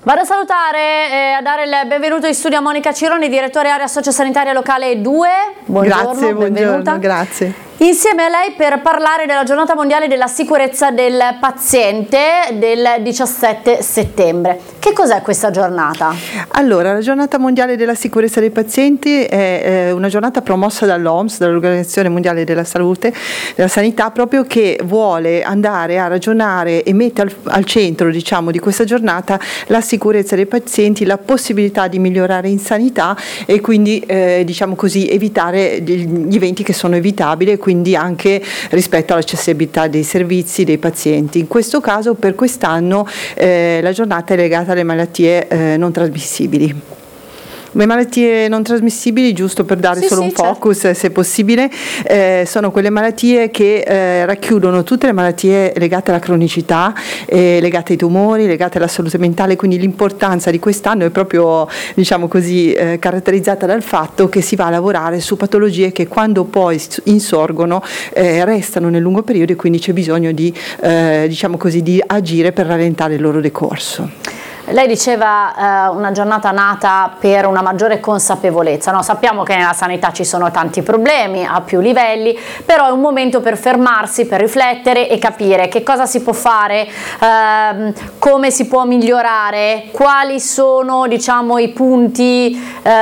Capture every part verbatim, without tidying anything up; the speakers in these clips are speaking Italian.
Vado a salutare e eh, a dare il benvenuto in studio a Monica Cironi, direttore area sociosanitaria locale due. Buongiorno, grazie, benvenuta. Buongiorno, grazie. Insieme a lei per parlare della giornata mondiale della sicurezza del paziente del diciassette settembre. Che cos'è questa giornata? Allora, la giornata mondiale della sicurezza dei pazienti è una giornata promossa dall'O M S, dall'Organizzazione Mondiale della Salute, della Sanità, proprio che vuole andare a ragionare e mette al, al centro, diciamo, di questa giornata la sicurezza dei pazienti, la possibilità di migliorare in sanità e quindi, eh, diciamo così, evitare gli eventi che sono evitabili, quindi anche rispetto all'accessibilità dei servizi dei pazienti. In questo caso, per quest'anno, eh, la giornata è legata alle malattie eh, non trasmissibili. Le malattie non trasmissibili, giusto per dare sì, solo sì, un focus, certo, se possibile, eh, sono quelle malattie che eh, racchiudono tutte le malattie legate alla cronicità, eh, legate ai tumori, legate alla salute mentale, quindi l'importanza di quest'anno è proprio, diciamo così, eh, caratterizzata dal fatto che si va a lavorare su patologie che quando poi insorgono eh, restano nel lungo periodo e quindi c'è bisogno di, eh, diciamo così, di agire per rallentare il loro decorso. Lei diceva eh, una giornata nata per una maggiore consapevolezza, no? Sappiamo che nella sanità ci sono tanti problemi a più livelli, però è un momento per fermarsi, per riflettere e capire che cosa si può fare, ehm, come si può migliorare, quali sono, diciamo, i punti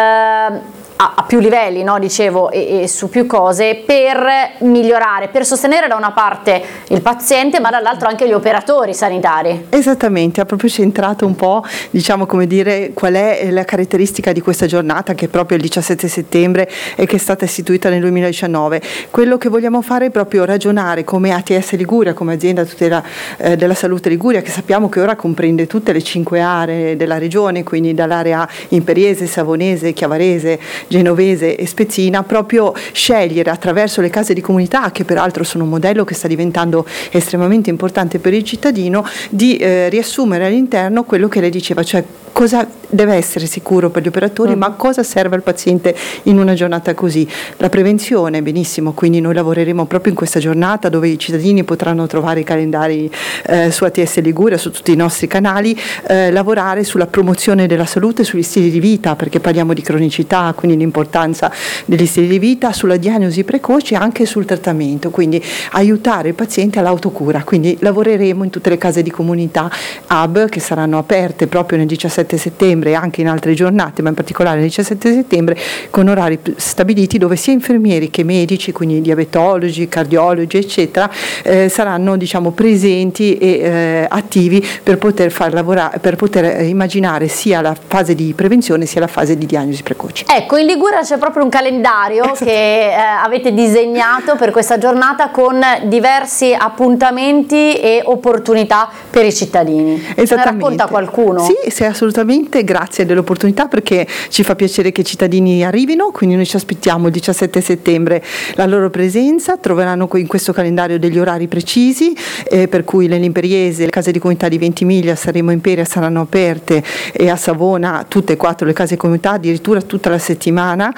eh, a, a più livelli, no? Dicevo, e, e su più cose, per migliorare, per sostenere da una parte il paziente ma dall'altro anche gli operatori sanitari. Esattamente, ha proprio centrato un po', diciamo, come dire, qual è la caratteristica di questa giornata, che è proprio il diciassette settembre e che è stata istituita nel duemiladiciannove. Quello che vogliamo fare è proprio ragionare come A T S Liguria, come azienda tutela eh, della salute Liguria, che sappiamo che ora comprende tutte le cinque aree della regione, quindi dall'area imperiese, savonese, chiavarese, genovese e spezzina, proprio scegliere attraverso le case di comunità, che peraltro sono un modello che sta diventando estremamente importante per il cittadino, di eh, riassumere all'interno quello che lei diceva, cioè cosa deve essere sicuro per gli operatori, mm. ma cosa serve al paziente in una giornata così. La prevenzione, benissimo, quindi noi lavoreremo proprio in questa giornata dove i cittadini potranno trovare i calendari eh, su A T S Liguria, su tutti i nostri canali, eh, lavorare sulla promozione della salute, sugli stili di vita, perché parliamo di cronicità, quindi l'importanza degli stili di vita, sulla diagnosi precoce e anche sul trattamento, quindi aiutare il paziente all'autocura. Quindi lavoreremo in tutte le case di comunità hub che saranno aperte proprio nel diciassette settembre e anche in altre giornate, ma in particolare il diciassette settembre, con orari stabiliti dove sia infermieri che medici, quindi diabetologi, cardiologi eccetera, eh, saranno, diciamo, presenti e eh, attivi per poter far lavorare, per poter immaginare sia la fase di prevenzione sia la fase di diagnosi precoce. Ecco, in Liguria c'è proprio un calendario esatto. che eh, avete disegnato per questa giornata con diversi appuntamenti e opportunità per i cittadini. Esattamente. Ne racconta qualcuno? Sì, sì, assolutamente, grazie dell'opportunità, perché ci fa piacere che i cittadini arrivino, quindi noi ci aspettiamo il diciassette settembre la loro presenza, troveranno in questo calendario degli orari precisi, eh, per cui nell'Imperiese le case di comunità di Ventimiglia, Saremo Imperia saranno aperte e a Savona tutte e quattro le case di comunità, addirittura tutta la settimana,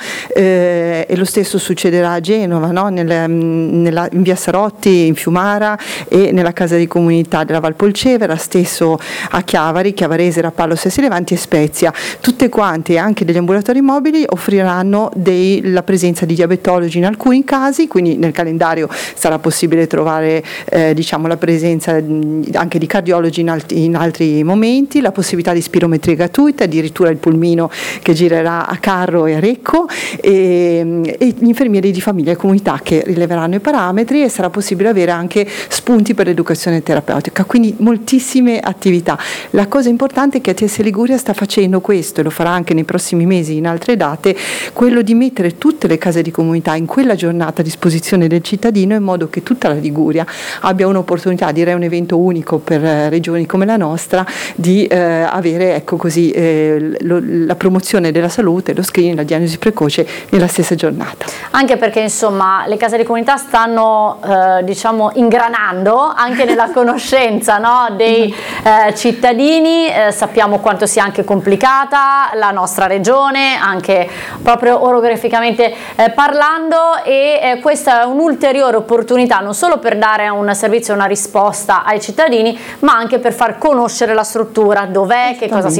eh, e lo stesso succederà a Genova, no? Nel, nella, in via Sarotti, in Fiumara e nella casa di comunità della Valpolcevera, stesso a Chiavari, Chiavarese, Rapallo, Sessi Levanti e Spezia. Tutte quante, anche degli ambulatori mobili, offriranno dei, la presenza di diabetologi in alcuni casi, quindi nel calendario sarà possibile trovare eh, diciamo, la presenza anche di cardiologi in, alti, in altri momenti, la possibilità di spirometria gratuita, addirittura il pulmino che girerà a Carro e a Recco, e, e gli infermieri di famiglia e comunità che rileveranno i parametri, e sarà possibile avere anche spunti per l'educazione terapeutica, quindi moltissime attività. La cosa importante è che A T S Liguria sta facendo questo, e lo farà anche nei prossimi mesi in altre date, quello di mettere tutte le case di comunità in quella giornata a disposizione del cittadino, in modo che tutta la Liguria abbia un'opportunità, direi un evento unico per eh, regioni come la nostra, di eh, avere, ecco così, eh, lo, la promozione della salute, lo screening, la diagnosi precoce nella stessa giornata. Anche perché, insomma, le case di comunità stanno eh, diciamo ingranando anche nella conoscenza, no, dei eh, cittadini. Eh, sappiamo quanto sia anche complicata la nostra regione, anche proprio orograficamente eh, parlando, e eh, questa è un'ulteriore opportunità non solo per dare un servizio e una risposta ai cittadini, ma anche per far conoscere la struttura, dov'è, che cosa si